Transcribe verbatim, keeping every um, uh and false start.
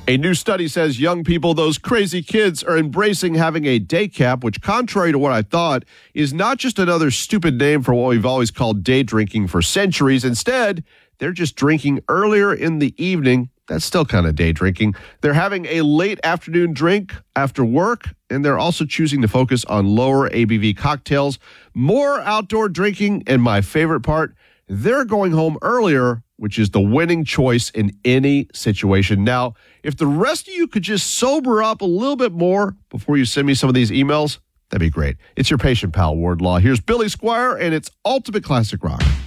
A new study says young people, those crazy kids, are embracing having a day cap, which, contrary to what I thought, is not just another stupid name for what we've always called day drinking for centuries. Instead, they're just drinking earlier in the evening. That's still kind of day drinking. They're having a late afternoon drink after work, and they're also choosing to focus on lower A B V cocktails, more outdoor drinking, and my favorite part, they're going home earlier, which is the winning choice in any situation. Now, if the rest of you could just sober up a little bit more before you send me some of these emails, that'd be great. It's your patient pal, Wardlaw. Here's Billy Squire, and it's Ultimate Classic Rock.